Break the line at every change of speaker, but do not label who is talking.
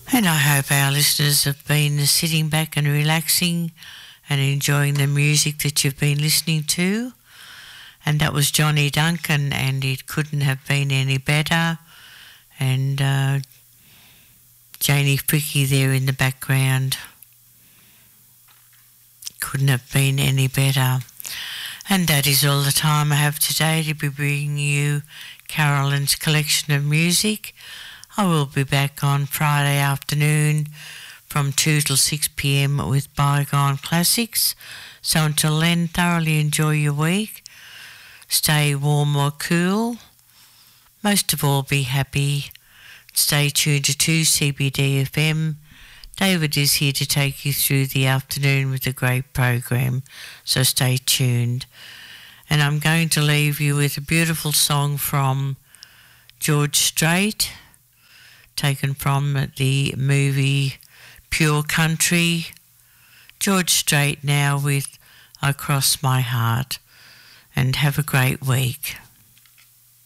And I hope our listeners have been sitting back and relaxing and enjoying the music that you've been listening to. And that was Johnny Duncan, and it couldn't have been any better. And Janie Fricke there in the background. Couldn't have been any better. And that is all the time I have today to be bringing you Carolyn's collection of music. I will be back on Friday afternoon from 2 till 6 p.m. with Bygone Classics. So until then, thoroughly enjoy your week. Stay warm or cool. Most of all, be happy. Stay tuned to 2CBD FM. David is here to take you through the afternoon with a great program, so stay tuned. And I'm going to leave you with a beautiful song from George Strait, taken from the movie Pure Country. George Strait now with I Cross My Heart. And have a great week.